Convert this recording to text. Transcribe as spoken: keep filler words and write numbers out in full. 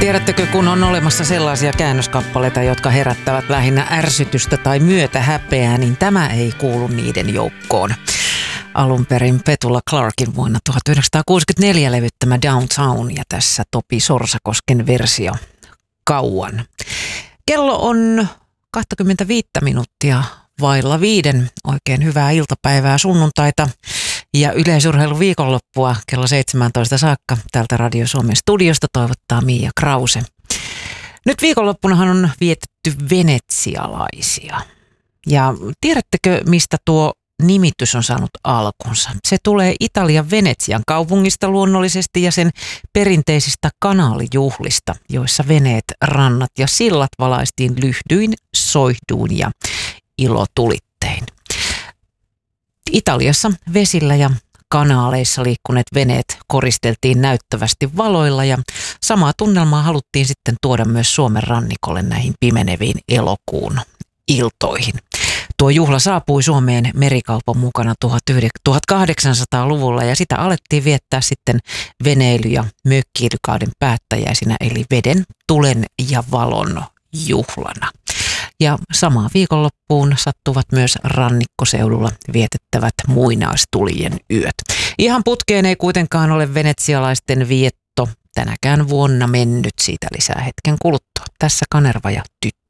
Tiedättekö, kun on olemassa sellaisia käännöskappaleita, jotka herättävät lähinnä ärsytystä tai myötähäpeää, niin tämä ei kuulu niiden joukkoon. Alun perin Petula Clarkin vuonna tuhatyhdeksänsataakuusikymmentäneljä levyttämä Downtown ja tässä Topi Sorsakosken versio Kauan. Kello on kaksikymmentäviisi minuuttia vailla viiden. Oikein hyvää iltapäivää sunnuntaita ja yleisurheilun viikonloppua kello seitsemäntoista saakka täältä Radio Suomen studiosta toivottaa Mia Krause. Nyt viikonloppunahan on vietetty venetsialaisia. Ja tiedättekö, mistä tuo nimitys on saanut alkunsa? Se tulee Italian Venetsian kaupungista luonnollisesti ja sen perinteisistä kanaalijuhlista, joissa veneet, rannat ja sillat valaistiin lyhdyin, soihduin ja ilotulittein. Italiassa vesillä ja kanaaleissa liikkuneet veneet koristeltiin näyttävästi valoilla ja samaa tunnelmaa haluttiin sitten tuoda myös Suomen rannikolle näihin pimeneviin elokuun iltoihin. Tuo juhla saapui Suomeen merikaupan mukana tuhatkahdeksansataaluvulla ja sitä alettiin viettää sitten veneily- ja mökkeilykauden päättäjäisinä eli veden, tulen ja valon juhlana. Ja samaan viikonloppuun sattuvat myös rannikkoseudulla vietettävät muinaistulien yöt. Ihan putkeen ei kuitenkaan ole venetsialaisten vietto tänäkään vuonna mennyt, siitä lisää hetken kuluttua. Tässä Kanerva ja Tyttö.